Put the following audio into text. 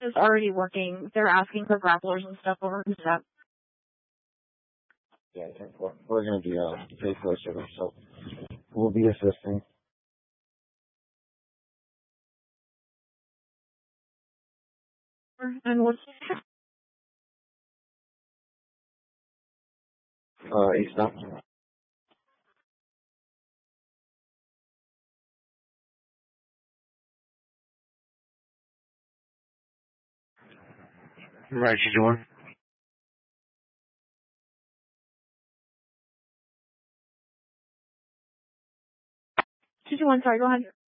is already working. They're asking for grapplers and stuff over the step. Yeah, we're going to be pretty close to them, so we'll be assisting. And what's East stop. Right, you doing? 221, sorry, go ahead.